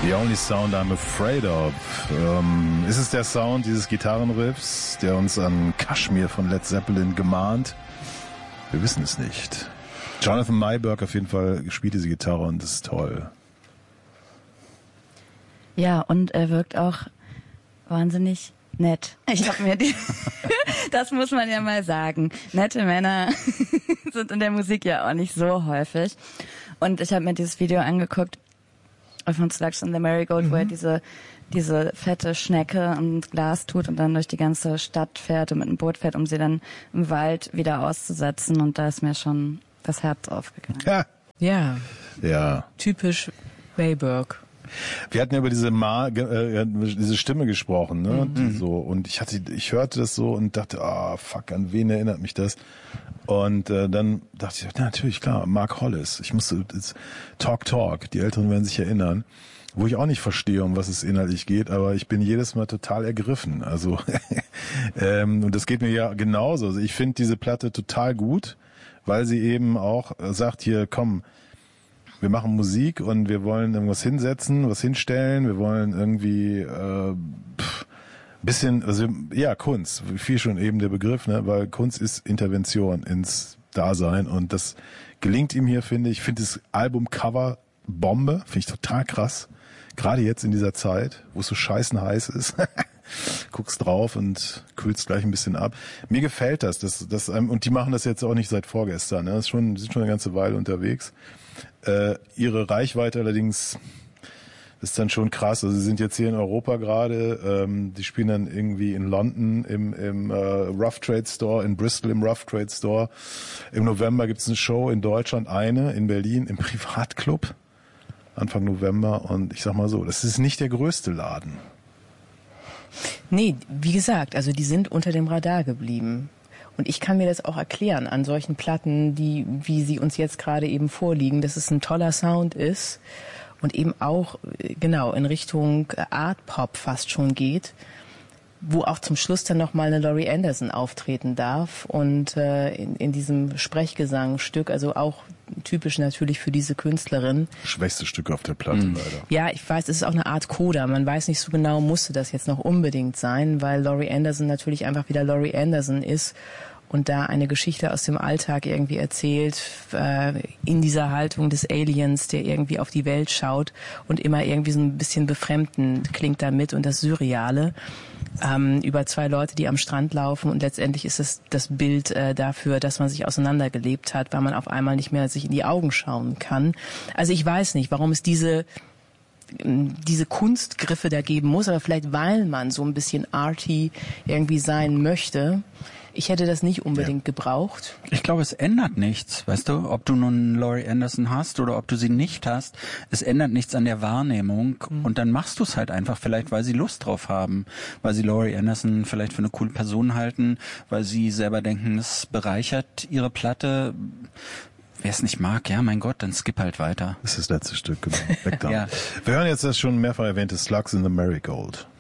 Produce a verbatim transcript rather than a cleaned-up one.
The Only Sound I'm Afraid of. Ähm, ist es der Sound dieses Gitarrenriffs, der uns an Kashmir von Led Zeppelin gemahnt? Wir wissen es nicht. Jonathan Mayberg auf jeden Fall spielt diese Gitarre und das ist toll. Ja, und er wirkt auch wahnsinnig nett. Ich habe mir die, das muss man ja mal sagen. Nette Männer sind in der Musik ja auch nicht so häufig. Und ich habe mir dieses Video angeguckt von Slugs and the Marigold, mhm. wo er diese diese fette Schnecke ins Glas tut und dann durch die ganze Stadt fährt und mit einem Boot fährt, um sie dann im Wald wieder auszusetzen. Und da ist mir schon das Herz aufgegangen. Ja. Ja. Ja. Typisch Mayberg. Wir hatten ja über diese Ma, äh, diese Stimme gesprochen, ne? Mhm. Und so, und ich hatte, ich hörte das so und dachte, ah, oh, fuck, an wen erinnert mich das? Und äh, dann dachte ich, ja, natürlich, klar, Mark Hollis. Ich musste das Talk Talk, die Älteren werden sich erinnern, wo ich auch nicht verstehe, um was es inhaltlich geht, aber ich bin jedes Mal total ergriffen. Also ähm, und das geht mir ja genauso. Also ich finde diese Platte total gut, weil sie eben auch sagt, hier, komm, wir machen Musik und wir wollen irgendwas hinsetzen, was hinstellen, wir wollen irgendwie äh, pff, bisschen, also ja, Kunst, viel schon eben der Begriff, ne, weil Kunst ist Intervention ins Dasein und das gelingt ihm hier, finde ich. Ich finde das Albumcover Bombe, finde ich total krass. Gerade jetzt in dieser Zeit, wo es so scheißen heiß ist. Guckst drauf und kühlst gleich ein bisschen ab. Mir gefällt das, das, das und die machen das jetzt auch nicht seit vorgestern, ne? Das ist schon, sind schon eine ganze Weile unterwegs. Äh, ihre Reichweite allerdings ist dann schon krass. Also sie sind jetzt hier in Europa gerade, ähm, die spielen dann irgendwie in London im, im äh, Rough Trade Store, in Bristol im Rough Trade Store. Im November gibt's eine Show in Deutschland, eine in Berlin im Privatclub, Anfang November. Und ich sag mal so, das ist nicht der größte Laden. Nee, wie gesagt, also die sind unter dem Radar geblieben. Und ich kann mir das auch erklären an solchen Platten, die, wie sie uns jetzt gerade eben vorliegen, dass es ein toller Sound ist und eben auch, genau, in Richtung Art Pop fast schon geht, wo auch zum Schluss dann nochmal eine Laurie Anderson auftreten darf und äh, in, in diesem Sprechgesangstück, also auch typisch natürlich für diese Künstlerin. Schwächste Stück auf der Platte, mhm. leider. Ja, ich weiß, es ist auch eine Art Coda. Man weiß nicht so genau, musste das jetzt noch unbedingt sein, weil Laurie Anderson natürlich einfach wieder Laurie Anderson ist und da eine Geschichte aus dem Alltag irgendwie erzählt, äh, in dieser Haltung des Aliens, der irgendwie auf die Welt schaut und immer irgendwie so ein bisschen befremdend klingt damit und das Surreale. Ähm, über zwei Leute, die am Strand laufen und letztendlich ist es das Bild äh, dafür, dass man sich auseinandergelebt hat, weil man auf einmal nicht mehr sich in die Augen schauen kann. Also ich weiß nicht, warum es diese diese Kunstgriffe da geben muss, aber vielleicht weil man so ein bisschen arty irgendwie sein möchte. Ich hätte das nicht unbedingt ja. gebraucht. Ich glaube, es ändert nichts, weißt du, ob du nun Laurie Anderson hast oder ob du sie nicht hast. Es ändert nichts an der Wahrnehmung mhm. und dann machst du es halt einfach, vielleicht weil sie Lust drauf haben, weil sie Laurie Anderson vielleicht für eine coole Person halten, weil sie selber denken, es bereichert ihre Platte. Wer es nicht mag, ja, mein Gott, dann skip halt weiter. Das ist das letzte Stück, genau. Weg da. Ja. Wir hören jetzt das schon mehrfach erwähnte Slugs in the Marigold.